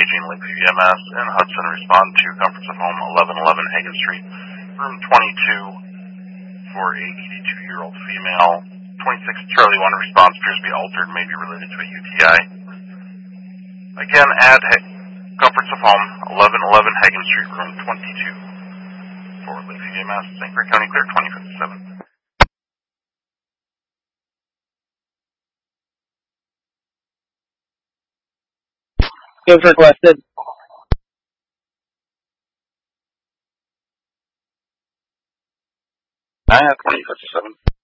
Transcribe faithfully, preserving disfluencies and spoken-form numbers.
paging Lakeview E M S in Hudson. Respond to Comforts of Home, eleven eleven Hagen Street, room twenty-two, for a eighty-two-year-old female. twenty-six Charlie one response appears to be altered, may be related to a U T I. Again, add Comforts of Home, eleven eleven Hagen Street, room twenty-two, for Lakeview E M S, Saint Clair County, clear twenty fifty-seven. Gives requested. I have twenty fifty-seven.